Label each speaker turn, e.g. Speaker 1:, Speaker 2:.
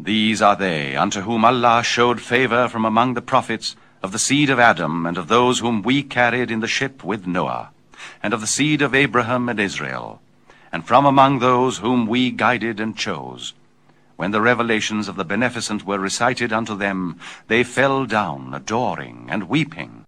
Speaker 1: These are they unto whom Allah showed favor from among the prophets, of the seed of Adam, and of those whom we carried in the ship with Noah, and of the seed of Abraham and Israel, and from among those whom we guided and chose. When the revelations of the Beneficent were recited unto them, they fell down, adoring and weeping.